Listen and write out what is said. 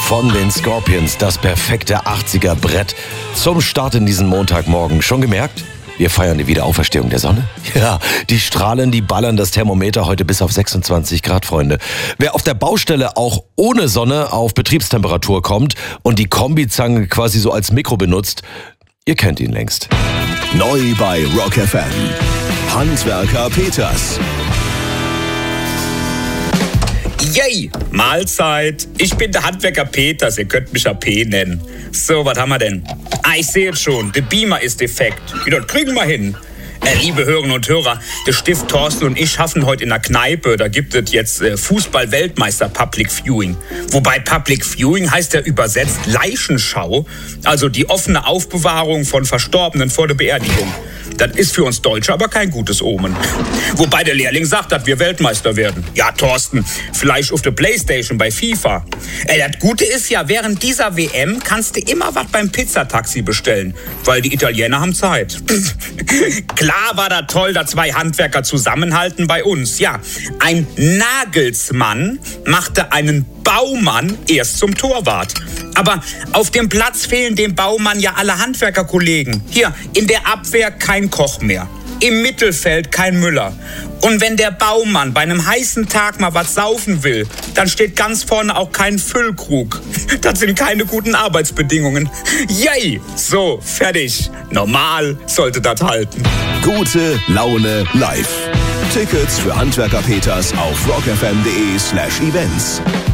von den Scorpions, das perfekte 80er-Brett zum Start in diesen Montagmorgen. Schon gemerkt? Wir feiern die Wiederauferstehung der Sonne. Ja, die Strahlen, die ballern das Thermometer heute bis auf 26 Grad, Freunde. Wer auf der Baustelle auch ohne Sonne auf Betriebstemperatur kommt und die Kombizange quasi so als Mikro benutzt, ihr kennt ihn längst. Neu bei Rock FM. Handwerker Peters. Yay, Mahlzeit. Ich bin der Handwerker Peters, ihr könnt mich AP nennen. So, was haben wir denn? Ich sehe es schon, der Beamer ist defekt. Das kriegen wir hin. Liebe Hörerinnen und Hörer, der Stift Thorsten und ich schaffen heute in der Kneipe, da gibt es jetzt Fußball-Weltmeister Public Viewing. Wobei Public Viewing heißt ja übersetzt Leichenschau, also die offene Aufbewahrung von Verstorbenen vor der Beerdigung. Das ist für uns Deutsche aber kein gutes Omen. Wobei der Lehrling sagt, dass wir Weltmeister werden. Ja, Thorsten, vielleicht auf der Playstation bei FIFA. Das Gute ist ja, während dieser WM kannst du immer was beim Pizzataxi bestellen, weil die Italiener haben Zeit. Klar war da toll, dass zwei Handwerker zusammenhalten bei uns. Ja, ein Nagelsmann machte einen Baumann erst zum Torwart. Aber auf dem Platz fehlen dem Baumann ja alle Handwerkerkollegen. Hier, in der Abwehr kein Koch mehr. Im Mittelfeld kein Müller. Und wenn der Baumann bei einem heißen Tag mal was saufen will, dann steht ganz vorne auch kein Füllkrug. Das sind keine guten Arbeitsbedingungen. Yay! So, fertig. Normal sollte das halten. Gute Laune live. Tickets für Handwerker Peters auf rockfm.de/events.